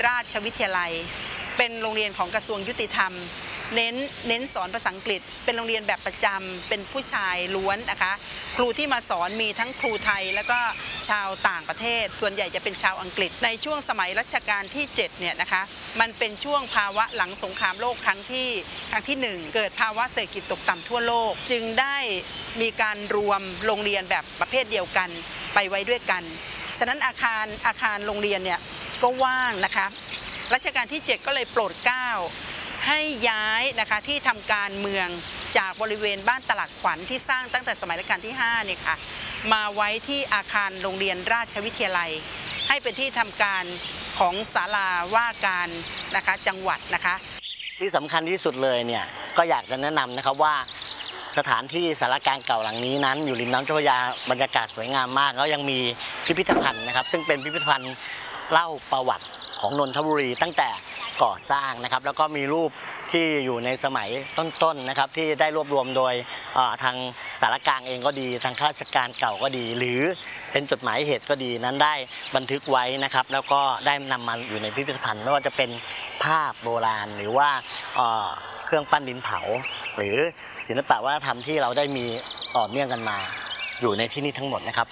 ราชวิทยาลัยเป็นโรงเรียนของกระทรวงยุติธรรมเน้นสอนภาษาอังกฤษเป็นโรงเรียนแบบประจำเป็นผู้ชายล้วนนะคะครูที่มาสอนมีทั้งครูไทยแล้วก็ชาวต่างประเทศส่วนใหญ่จะเป็นชาวอังกฤษในช่วงสมัยรัชกาลที่7เนี่ยนะคะมันเป็นช่วงภาวะหลังสงครามโลกครั้งที่1เกิดภาวะเศรษฐกิจตกต่ำทั่วโลกจึงได้มีการรวมโรงเรียนแบบประเภทเดียวกันไปไว้ด้วยกันฉะนั้นอาคารโรงเรียนเนี่ยก็ว่างนะคะรัชกาลที่7ก็เลยโปรดเกล้าให้ย้ายนะคะที่ทำการเมืองจากบริเวณบ้านตลาดขวัญที่สร้างตั้งแต่สมัยรัชกาลที่5เนี่ยค่ะมาไว้ที่อาคารโรงเรียนราชวิทยาลัยให้เป็นที่ทำการของศาลาว่าการนะคะจังหวัดนะคะที่สำคัญที่สุดเลยเนี่ยก็อยากจะแนะนำนะครับว่าสถานที่สารกลางเก่าหลังนี้นั้นอยู่ริมน้ำเจ้าพระยาบรรยากาศสวยงามมากแล้วยังมีพิพิธภัณฑ์นะครับซึ่งเป็นพิพิธภัณฑ์เล่าประวัติของนนทบุรีตั้งแต่ก่อสร้างนะครับแล้วก็มีรูปที่อยู่ในสมัยต้นๆนะครับที่ได้รวบรวมโดยทางสารกลางเองก็ดีทางข้าราชการเก่าก็ดีหรือเป็นจดหมายเหตุก็ดีนั้นได้บันทึกไว้นะครับแล้วก็ได้นำมาอยู่ในพิพิธภัณฑ์ไม่ว่าจะเป็นภาพโบราณหรือว่าเครื่องปั้นดินเผาหรือศิลปะวัฒนธรรมที่เราได้มีต่อเนื่องกันมาอยู่ในที่นี่ทั้งหมดนะครับ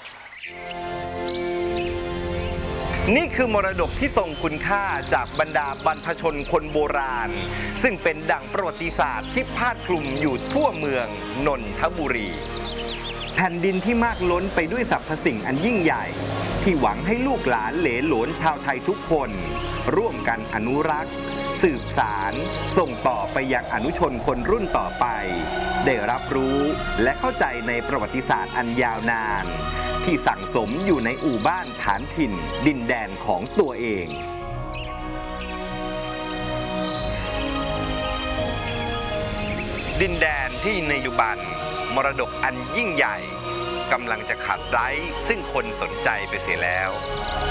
นี่คือมรดกที่ทรงคุณค่าจากบรรดาบรรพชนคนโบราณซึ่งเป็นดั่งประวัติศาสตร์ที่พาดคลุมอยู่ทั่วเมืองนนทบุรีแผ่นดินที่มากล้นไปด้วยสรรพสิ่งอันยิ่งใหญ่ที่หวังให้ลูกหลานเหลนโหลนชาวไทยทุกคนร่วมกันอนุรักษ์สืบสารส่งต่อไปยังอนุชนคนรุ่นต่อไปได้รับรู้และเข้าใจในประวัติศาสตร์อันยาวนานที่สั่งสมอยู่ในอู่บ้านฐานถิ่นดินแดนของตัวเองดินแดนที่ในปัจจุบันมรดกอันยิ่งใหญ่กำลังจะขับไร้ซึ่งคนสนใจไปเสียแล้ว